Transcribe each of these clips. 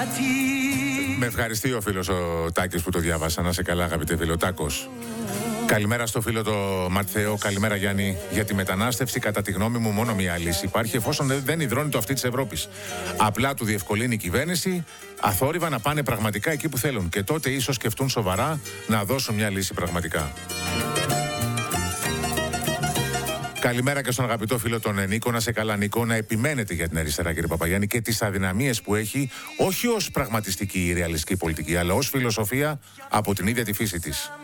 Με ευχαριστεί ο φίλος ο Τάκης που το διάβασα. Να σε καλά, αγαπητέ φίλο Τάκος. Καλημέρα στο φίλο το Ματθαίο. Καλημέρα, Γιάννη. Για τη μετανάστευση, κατά τη γνώμη μου, μόνο μία λύση υπάρχει, εφόσον δεν υδρώνει το αυτί της Ευρώπης. Απλά του διευκολύνει η κυβέρνηση αθόρυβα να πάνε πραγματικά εκεί που θέλουν. Και τότε ίσως σκεφτούν σοβαρά να δώσουν μια λύση πραγματικά. Καλημέρα και στον αγαπητό φίλο τον Νίκο. Να σε καλά, Νίκο. Να επιμένετε για την αριστερά, κύριε Παπαγιάννη, και τις αδυναμίες που έχει, όχι ως πραγματιστική ή ρεαλιστική πολιτική, αλλά ως φιλοσοφία από την ίδια τη φύση της.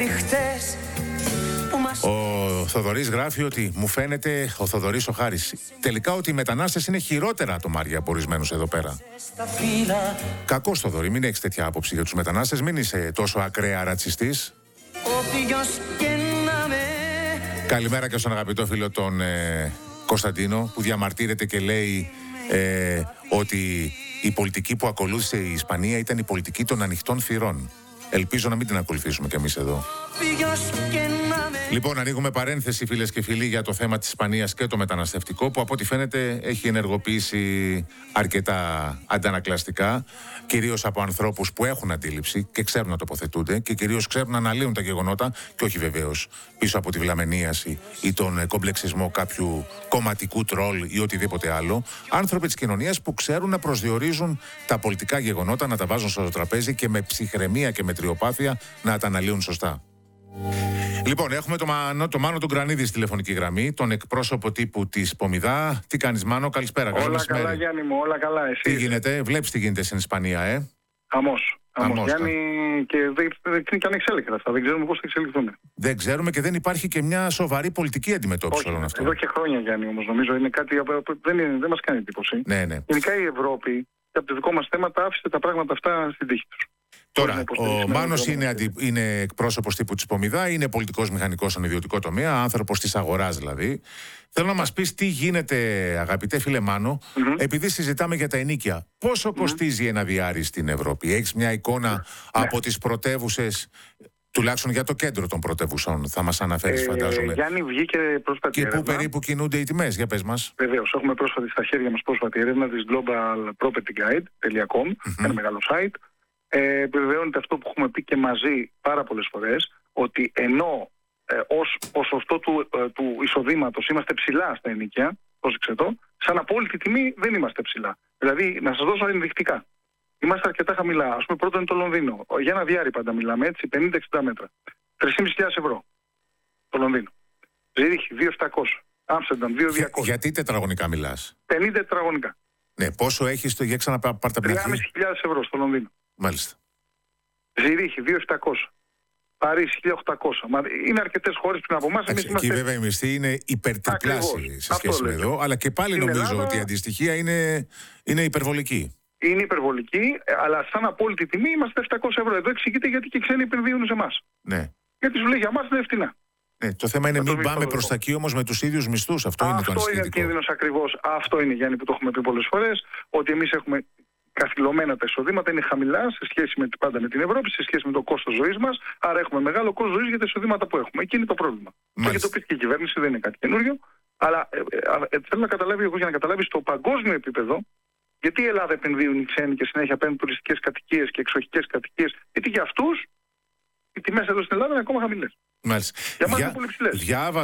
Ο Θοδωρής γράφει ότι μου φαίνεται, ο Θοδωρής ο Χάρης, τελικά ότι οι μετανάστες είναι χειρότερα ατομάρια από ορισμένους εδώ πέρα. Κακός, Θοδωρή, μην έχεις τέτοια άποψη για τους μετανάστες, μην είσαι τόσο ακραία ρατσιστής. Καλημέρα και στον αγαπητό φίλο τον Κωνσταντίνο, που διαμαρτύρεται και λέει ότι η πολιτική που ακολούθησε η Ισπανία ήταν η πολιτική των ανοιχτών θυρών. Ελπίζω να μην την ακολουθήσουμε κι εμείς εδώ. Λοιπόν, ανοίγουμε παρένθεση, φίλες και φίλοι, για το θέμα της Ισπανίας και το μεταναστευτικό, που από ό,τι φαίνεται έχει ενεργοποιήσει αρκετά αντανακλαστικά, κυρίως από ανθρώπους που έχουν αντίληψη και ξέρουν να τοποθετούνται και κυρίως ξέρουν να αναλύουν τα γεγονότα και όχι βεβαίως πίσω από τη βλαμενίαση ή τον κομπλεξισμό κάποιου κομματικού τρόλ ή οτιδήποτε άλλο. Άνθρωποι της κοινωνίας που ξέρουν να προσδιορίζουν τα πολιτικά γεγονότα, να τα βάζουν στο τραπέζι και με ψυχραιμία και με τριοπάθεια να τα αναλύουν σωστά. Λοιπόν, έχουμε το Μάνο τον Κρανίδη στη τηλεφωνική γραμμή, τον εκπρόσωπο τύπου της Πομιδά. Τι κάνεις, Μάνο, καλησπέρα. Όλα καλά, Γιάννη μου, όλα καλά. Εσύ. Τι γίνεται, βλέπεις τι γίνεται στην Ισπανία, Χαμός, Γιάννη, και δεν είναι και ανεξέλεκτα αυτά. Δεν ξέρουμε πώς θα εξελιχθούν. Δεν ξέρουμε και δεν υπάρχει και μια σοβαρή πολιτική αντιμετώπιση όλων αυτών. Εδώ και χρόνια, Γιάννη, όμως νομίζω είναι κάτι που δεν μας κάνει εντύπωση. Ναι. Γενικά η Ευρώπη, από το δικό μας θέματα, άφησε τα πράγματα αυτά στην τύχη τους. Τώρα, ο Μάνος είναι εκπρόσωπος τύπου της Πομιδά, είναι πολιτικός μηχανικός στον ιδιωτικό τομέα, άνθρωπος της αγοράς δηλαδή. Θέλω να μας πεις τι γίνεται, αγαπητέ φίλε Μάνο, επειδή συζητάμε για τα ενοίκια. Πόσο κοστίζει ένα διάρρη στην Ευρώπη? Έχεις μια εικόνα από τις πρωτεύουσες, τουλάχιστον για το κέντρο των πρωτεύουσων, θα μας αναφέρεις, φαντάζομαι. Γιάννη, βγήκε πρόσφατη έρευνα. Και πού περίπου κινούνται οι τιμές, για πες μας. Βεβαίως, έχουμε πρόσφατη στα χέρια μας πρόσφατη έρευνα της globalpropertyguide.com, ένα μεγάλο site. Επιβεβαιώνεται αυτό που έχουμε πει και μαζί πάρα πολλές φορές, ότι ενώ ως ποσοστό του εισοδήματος είμαστε ψηλά στα ενοίκια, πρόσεξε το, σαν απόλυτη τιμή δεν είμαστε ψηλά. Δηλαδή, να σας δώσω ενδεικτικά. Είμαστε αρκετά χαμηλά. Ας πούμε, πρώτον είναι το Λονδίνο. Για ένα διάρρη πάντα μιλάμε, έτσι, 50-60 μέτρα. 3.500 ευρώ το Λονδίνο. Ζήριχη, 2.700. Άμστερνταμ, 2.200. Γιατί τετραγωνικά μιλάς? 50 τετραγωνικά. Ναι, πόσο έχεις για ξαναπάρτα μια 3.500 ευρώ στο Λονδίνο. Μάλιστα. Ζηρίχη, 2.700. Παρίσι, 1.800. Είναι αρκετές χώρες πριν από εμάς. Εκεί βέβαια η μισθή είναι υπερτριπλάσια σε σχέση με εδώ, αλλά και πάλι νομίζω Ελλάδα, ότι η αντιστοιχεία είναι υπερβολική. Είναι υπερβολική, αλλά σαν απόλυτη τιμή είμαστε 700 ευρώ. Εδώ εξηγείται γιατί και οι ξένοι επενδύουν σε εμάς. Ναι. Γιατί σου λέει για εμάς είναι φτηνά. Ναι, το θέμα είναι μην πάμε προς τα εκεί όμως με τους ίδιους μισθούς. Αυτό είναι το ανησυχητικό. Αυτό είναι ο κίνδυνος ακριβώς. Αυτό είναι, Γιάννη, που το έχουμε πει πολλές φορές, ότι εμείς έχουμε καθυλωμένα τα εισοδήματα, είναι χαμηλά σε σχέση πάντα με την Ευρώπη, σε σχέση με το κόστος ζωής μας. Άρα έχουμε μεγάλο κόστος ζωής για τα εισοδήματα που έχουμε. Εκεί είναι το πρόβλημα. Και το πει και η κυβέρνηση, δεν είναι κάτι καινούριο. Αλλά θέλω να καταλάβει εγώ, για να καταλάβει στο παγκόσμιο επίπεδο, γιατί η Ελλάδα επενδύουν οι ξένοι και συνέχεια παίρνουν τουριστικές κατοικίες και εξοχικές κατοικίες, γιατί για αυτούς οι τιμές εδώ στην Ελλάδα είναι ακόμα χαμηλές. Μάλιστα. Για μας είναι πολύ ψηλές.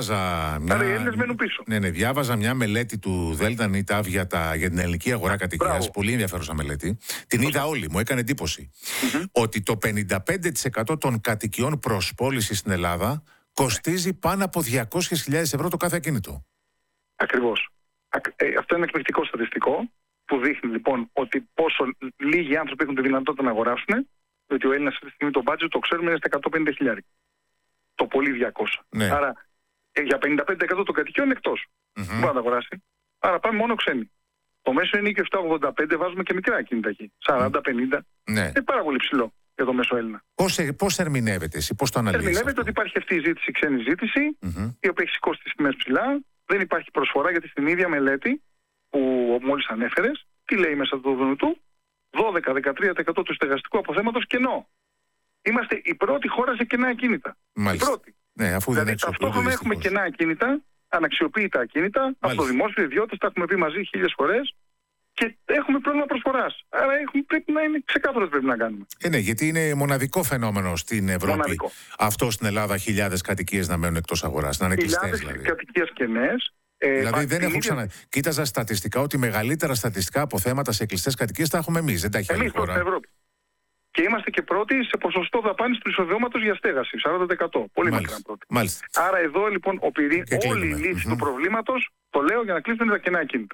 Διάβαζα μια μελέτη του Δέλτα Νιτάβ για την ελληνική αγορά κατοικίας. Πολύ ενδιαφέρουσα μελέτη. Την είδα όλη, μου έκανε εντύπωση. Ότι το 55% των κατοικιών προς πώληση στην Ελλάδα κοστίζει πάνω από 200.000 ευρώ το κάθε ακίνητο. Ακριβώς. Αυτό είναι εκπληκτικό στατιστικό που δείχνει λοιπόν ότι πόσο λίγοι άνθρωποι έχουν τη δυνατότητα να αγοράσουν. Διότι ο Έλληνας αυτή τη στιγμή το budget το ξέρουμε είναι στα 150.000. Το πολύ 200. Ναι. Άρα για 55% των κατοικιών είναι εκτός. Δεν μπορεί να τα αγοράσει. Άρα πάμε μόνο ξένοι. Το μέσο είναι και 7,85, βάζουμε και μικρά ακίνητα εκεί. 40-50. Ναι. Είναι πάρα πολύ ψηλό για το μέσο Έλληνα. Πώς ερμηνεύεται εσύ, πώς το αναλύεις? Ερμηνεύεται ότι υπάρχει αυτή η ζήτηση, ξένη ζήτηση, η οποία έχει σηκώσει τις τιμές ψηλά. Δεν υπάρχει προσφορά, γιατί στην ίδια μελέτη που μόλις ανέφερες, τι λέει μέσα στο δούνου του? 12-13% του στεγαστικού αποθέματος κενό. Είμαστε η πρώτη χώρα σε κενά ακίνητα. Μάλιστα. Η πρώτη. Ναι, αφού δηλαδή, δεν ταυτόχρονα έχουμε κενά ακίνητα, αναξιοποιητά ακίνητα, από το δημόσιο, ιδιώτες, τα έχουμε πει μαζί 1000 φορές, και έχουμε πρόβλημα προσφοράς. Άρα πρέπει να είναι ξεκάθαρο τι πρέπει να κάνουμε. Ναι, γιατί είναι μοναδικό φαινόμενο στην Ευρώπη. Μοναδικό. Αυτό στην Ελλάδα, χιλιάδες κατοικίες να μένουν εκτός αγοράς, να είναι κλειστές δηλαδή. Κατοικίες και νέες. Δηλαδή δεν έχω Κοίταζα στατιστικά ότι μεγαλύτερα στατιστικά αποθέματα σε κλειστές κατοικίες τα έχουμε εμείς. Δεν τα έχει άλλη χώρα. Στην Ευρώπη. Και είμαστε και πρώτοι σε ποσοστό δαπάνης του εισοδήματος για στέγαση, 40%. Πολύ μακριά πρώτοι. Άρα εδώ λοιπόν όλη η λύση του προβλήματος, το λέω για να κλείσουν τα κενά ακίνητα.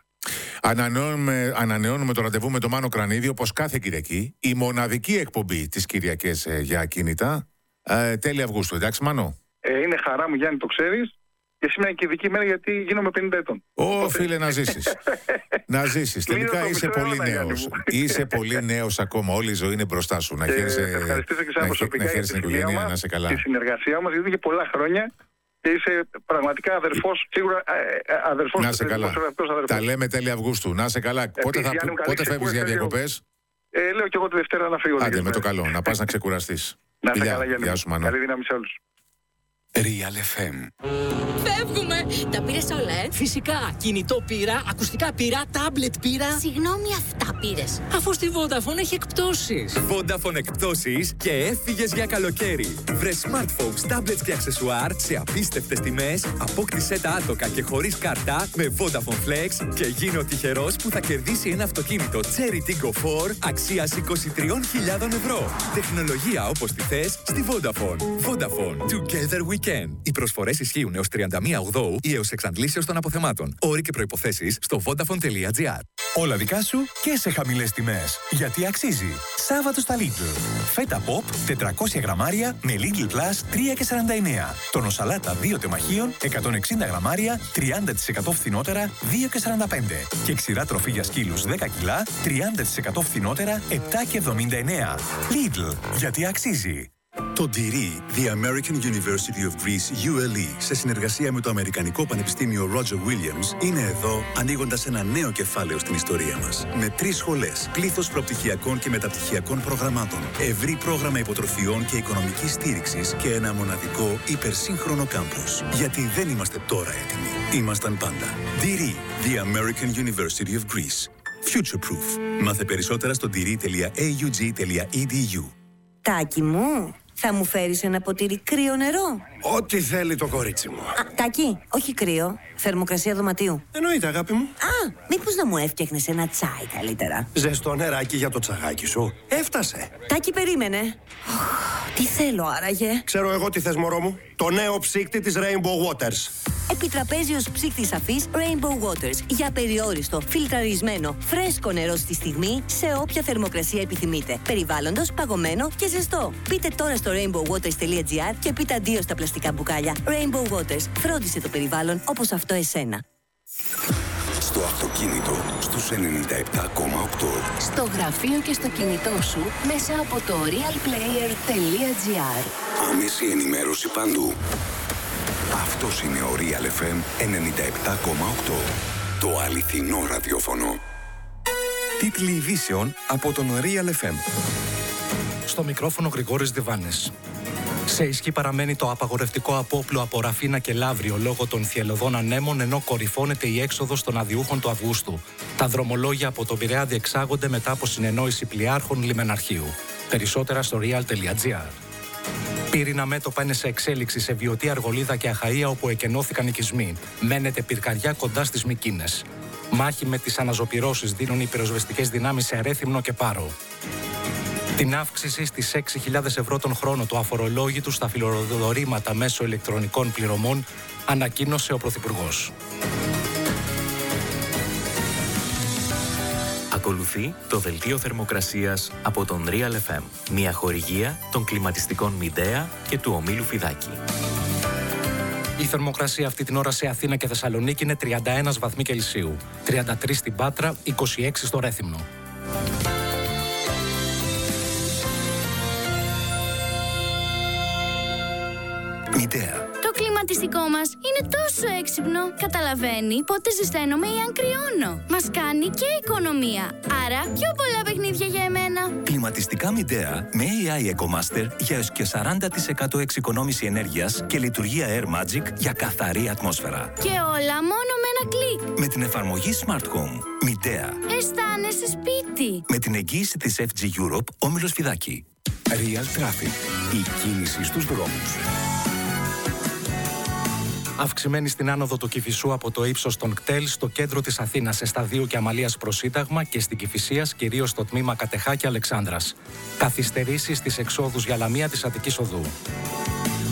Ανανεώνουμε το ραντεβού με τον Μάνο Κρανίδη, όπως κάθε Κυριακή. Η μοναδική εκπομπή της Κυριακής για ακίνητα. Τέλη Αυγούστου, εντάξει Μάνο? Είναι χαρά μου, Γιάννη, το ξέρεις. Και σήμερα είναι και ειδική μέρα γιατί γίνομαι 50 ετών. Φίλε, να ζήσεις. Να ζήσεις. Τελικά είσαι πολύ νέος. Είσαι πολύ νέος ακόμα. Όλη η ζωή είναι μπροστά σου. Να χαίρεσαι. Ευχαριστήσω και σαν προσωπικά για την οικογένεια, να είσαι καλά. Τη συνεργασία μας, γιατί είναι και πολλά χρόνια. Και είσαι πραγματικά αδερφός, σίγουρα αδερφός. Να είσαι καλά. Τα λέμε τέλη Αυγούστου. Να είσαι καλά. Πότε φεύγεις για διακοπές? Λέω και εγώ τη Δευτέρα να φύγω. Άντε, με το καλό. Να πας να ξεκουραστείς. Να είσαι καλά, Γιάννη. Γεια σου, Μανώ. Καλή δύναμη σε όλους. Real FM. Φεύγουμε! Τα πήρες όλα, Φυσικά. Κινητό πήρα, ακουστικά πήρα, τάμπλετ πήρα. Συγγνώμη, αυτά πήρες? Αφού στη Vodafone έχει εκπτώσεις. Vodafone εκπτώσεις και έφυγες για καλοκαίρι. Βρες smartphones, tablets και αξεσουάρ σε απίστευτες τιμές. Απόκτησέ τα άτοκα και χωρίς κάρτα με Vodafone Flex και γίνε ο τυχερός που θα κερδίσει ένα αυτοκίνητο Cherry Tiggo 4 αξίας 23.000 ευρώ. Τεχνολογία όπως τη θες στη Vodafone. Vodafone. Together we can. Οι προσφορές ισχύουν έως 31 Οκτώου ή έως εξαντλήσεως των αποθεμάτων. Όροι και προϋποθέσεις στο vodafone.gr. Όλα δικά σου και σε χαμηλές τιμές. Γιατί αξίζει. Σάββατο στα Lidl. Φέτα Pop 400 γραμμάρια με Lidl Plus 3,49. Τόνο σαλάτα 2 τεμαχίων 160 γραμμάρια 30% φθηνότερα 2,45. Και ξηρά τροφή για σκύλους 10 κιλά 30% φθηνότερα 7,79. Lidl. Γιατί αξίζει. Το DIRI, The American University of Greece, ULE, σε συνεργασία με το Αμερικανικό Πανεπιστήμιο Roger Williams, είναι εδώ ανοίγοντας ένα νέο κεφάλαιο στην ιστορία μας. Με 3 σχολές, πλήθος προπτυχιακών και μεταπτυχιακών προγραμμάτων, ευρύ πρόγραμμα υποτροφιών και οικονομικής στήριξης και ένα μοναδικό υπερσύγχρονο κάμπους. Γιατί δεν είμαστε τώρα έτοιμοι. Ήμασταν πάντα. DIRI, The American University of Greece. Future Proof. Μάθε περισσότερα στο diri.aug.edu. Τάκη μου, θα μου φέρεις ένα ποτήρι κρύο νερό? Ό,τι θέλει το κορίτσι μου. Τάκη, όχι κρύο, θερμοκρασία δωματίου. Εννοείται, αγάπη μου. Μήπως να μου έφτιαχνες ένα τσάι καλύτερα? Ζεστό νεράκι για το τσαγάκι σου. Έφτασε. Τάκη, περίμενε. Τι θέλω άραγε? Ξέρω εγώ τι θες, μωρό μου. Το νέο ψύκτη της Rainbow Waters. Επιτραπέζιος ψύκτης αφής Rainbow Waters. Για περιόριστο, φιλτραρισμένο, φρέσκο νερό στη στιγμή, σε όποια θερμοκρασία επιθυμείτε. Περιβάλλοντος, παγωμένο και ζεστό. Πείτε τώρα στο rainbowwaters.gr και πείτε αντίο στα πλαστικά μπουκάλια. Rainbow Waters. Φρόντισε το περιβάλλον όπως αυτό εσένα. Στο αυτοκίνητο, στους 97,8. Στο γραφείο και στο κινητό σου, μέσα από το realplayer.gr. Άμεση ενημέρωση παντού. Αυτός είναι ο Real FM 97,8. Το αληθινό ραδιόφωνο. Τίτλοι ειδήσεων από τον Real FM. Στο μικρόφωνο Γρηγόρης Διβάνης. Σε ισχύ παραμένει το απαγορευτικό απόπλου από Ραφίνα και Λαύριο λόγω των θυελλωδών ανέμων, ενώ κορυφώνεται η έξοδος των αδιούχων του Αυγούστου. Τα δρομολόγια από τον Πειραιά διεξάγονται μετά από συνεννόηση πλοιάρχων λιμεναρχείου. Περισσότερα στο real.gr. Πύρινα μέτωπα είναι σε εξέλιξη σε Βιωτή, Αργολίδα και Αχαΐα, όπου εκενώθηκαν οικισμοί. Μένεται πυρκαγιά κοντά στις Μυκίνες. Μάχη με τις αναζωπυρώσεις δίνουν οι πυροσβεστικές δυνάμεις σε Ρέθυμνο και Πάρο. Την αύξηση στις 6.000 ευρώ τον χρόνο του αφορολόγητου στα φιλοδορήματα μέσω ηλεκτρονικών πληρωμών ανακοίνωσε ο Πρωθυπουργός. Ακολουθεί το δελτίο θερμοκρασίας από τον Real FM. Μια χορηγία των κλιματιστικών Midea και του ομίλου Φιδάκη. Η θερμοκρασία αυτή την ώρα σε Αθήνα και Θεσσαλονίκη είναι 31 βαθμοί Κελσίου, 33 στην Πάτρα, 26 στο Ρέθυμνο. Midea. Το κλιματιστικό μας είναι τόσο έξυπνο. Καταλαβαίνει πότε ζεσταίνομαι ή αν κρυώνω. Μας κάνει και οικονομία. Άρα πιο πολλά παιχνίδια για εμένα. Κλιματιστικά Midea με AI EcoMaster για έως και 40% εξοικονόμηση ενέργειας και λειτουργία Air Magic για καθαρή ατμόσφαιρα. Και όλα μόνο με ένα ένα κλικ. Με την εφαρμογή Smart Home. Μητέα. Αισθάνεσαι σπίτι. Με την εγγύηση της FG Europe, Όμιλος Φιδάκη. Real Traffic. Η κίνηση στους δρόμους. Αυξημένη στην άνοδο του Κηφισού από το ύψος των κτέλ στο κέντρο της Αθήνας, Αισθαδίου και Αμαλίας προς Σύνταγμα και στην Κηφισίας, κυρίως στο τμήμα Κατεχάκη Αλεξάνδρας. Καθυστερήσεις στις εξόδους για Λαμία της Αττικής Οδού.